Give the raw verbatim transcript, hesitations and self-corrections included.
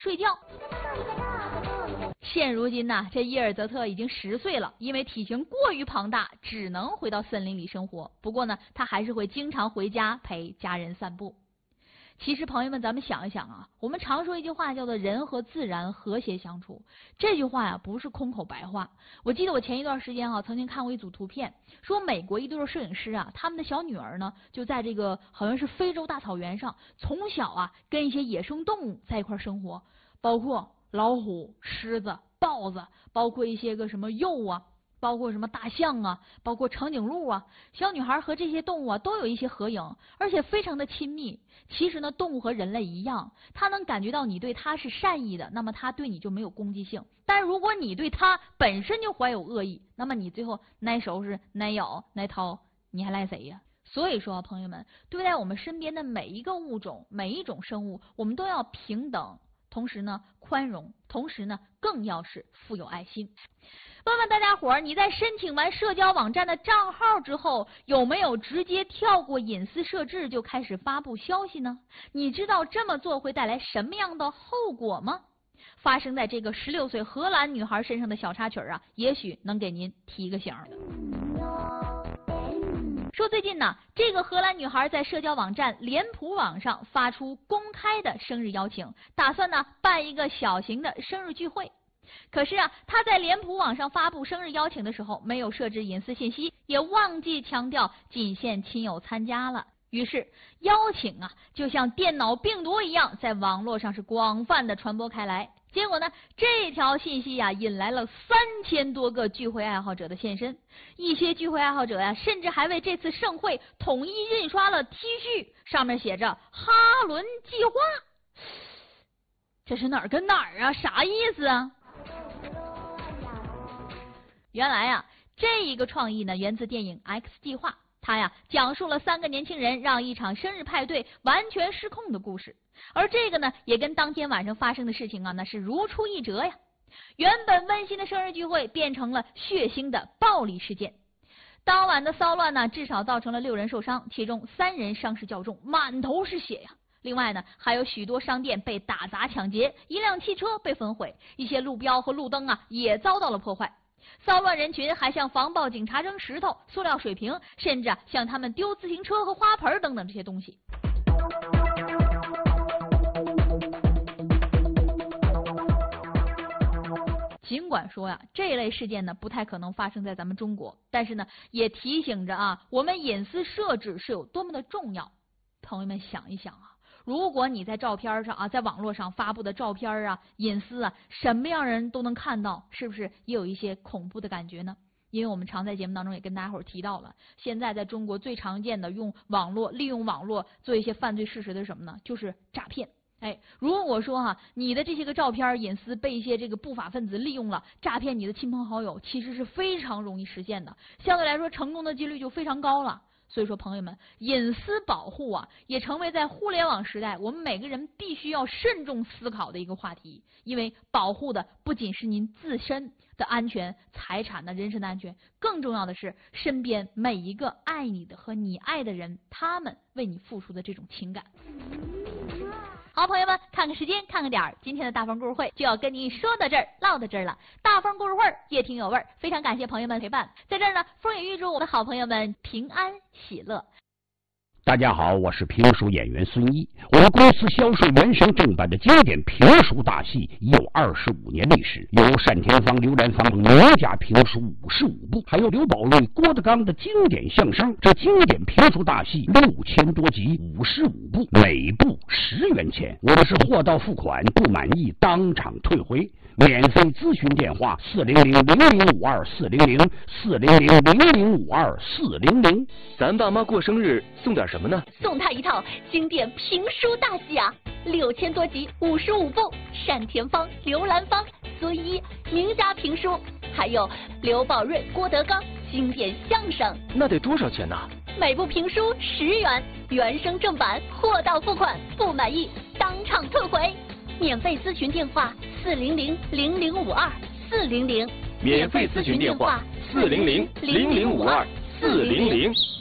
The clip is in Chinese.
睡觉。现如今呢，这伊尔泽特已经十岁了，因为体型过于庞大，只能回到森林里生活。不过呢，他还是会经常回家陪家人散步。其实朋友们，咱们想一想啊，我们常说一句话叫做人和自然和谐相处，这句话呀不是空口白话。我记得我前一段时间啊曾经看过一组图片，说美国一对摄影师啊，他们的小女儿呢就在这个好像是非洲大草原上，从小啊跟一些野生动物在一块生活，包括老虎、狮子、豹子，包括一些个什么鼬啊，包括什么大象啊，包括长颈鹿啊，小女孩和这些动物啊都有一些合影，而且非常的亲密。其实呢，动物和人类一样，它能感觉到你对它是善意的，那么它对你就没有攻击性。但如果你对它本身就怀有恶意，那么你最后耐收拾、耐咬、耐掏，你还赖谁呀？所以说，朋友们，对待我们身边的每一个物种、每一种生物，我们都要平等，同时呢宽容，同时呢更要是富有爱心。问问大家伙儿，你在申请完社交网站的账号之后，有没有直接跳过隐私设置就开始发布消息呢？你知道这么做会带来什么样的后果吗？发生在这个十六岁荷兰女孩身上的小插曲啊，也许能给您提个醒。说最近呢，这个荷兰女孩在社交网站脸谱网上发出公开的生日邀请，打算呢办一个小型的生日聚会。可是啊，她在脸谱网上发布生日邀请的时候，没有设置隐私信息，也忘记强调仅限亲友参加了。于是邀请啊，就像电脑病毒一样，在网络上是广泛的传播开来。结果呢，这条信息呀、啊，引来了三千多个聚会爱好者的现身。一些聚会爱好者呀、啊，甚至还为这次盛会统一印刷了 T 恤，上面写着哈伦计划。这是哪儿跟哪儿啊？啥意思啊？原来啊，这一个创意呢，源自电影 X 计划。它呀，讲述了三个年轻人让一场生日派对完全失控的故事。而这个呢，也跟当天晚上发生的事情啊，那是如出一辙呀。原本温馨的生日聚会变成了血腥的暴力事件。当晚的骚乱呢，至少造成了六人受伤，其中三人伤势较重，满头是血呀。另外呢，还有许多商店被打砸抢劫，一辆汽车被焚毁，一些路标和路灯啊也遭到了破坏。骚乱人群还向防暴警察扔石头、塑料水瓶，甚至啊向他们丢自行车和花盆等等这些东西。尽管说呀、啊，这类事件呢不太可能发生在咱们中国，但是呢，也提醒着啊，我们隐私设置是有多么的重要。朋友们想一想啊，如果你在照片上啊，在网络上发布的照片啊，隐私啊，什么样人都能看到，是不是也有一些恐怖的感觉呢？因为我们常在节目当中也跟大家伙提到了，现在在中国最常见的用网络利用网络做一些犯罪事实的是什么呢？就是诈骗。哎，如果说哈、啊，你的这些个照片隐私被一些这个不法分子利用了，诈骗你的亲朋好友，其实是非常容易实现的，相对来说成功的几率就非常高了。所以说朋友们，隐私保护啊，也成为在互联网时代我们每个人必须要慎重思考的一个话题。因为保护的不仅是您自身的安全、财产的人身的安全，更重要的是身边每一个爱你的和你爱的人，他们为你付出的这种情感。好，朋友们，看看时间，看看点儿，今天的大风故事会就要跟您说到这儿，唠到这儿了。大风故事会越听有味儿，非常感谢朋友们陪伴。在这儿呢，风也预祝我的好朋友们平安喜乐。 大家好，我是评书演员孙一。我们公司销售原声正版的经典评书大戏已有二十五年历史，有单田芳、刘兰芳等名家评书五十五部，还有刘宝瑞、郭德纲的经典相声。这经典评书大戏六千多集，五十五部，每部十元钱。我们是货到付款，不满意当场退回。免费咨询电话：四零零零零五二四零零四零零零零五二四零零。 咱爸妈过生日送点什么呢？ 送他一套经典评书大戏啊，六千多集，五十五部，单田芳、刘兰芳、孙一名家评书，还有刘宝瑞、郭德纲经典相声。 那得多少钱呢？ 每部评书十元，原声正版，货到付款，不满意当场退回。免费咨询电话：四零零零零五二四零零。 免费咨询电话：四零零零零五二四零零。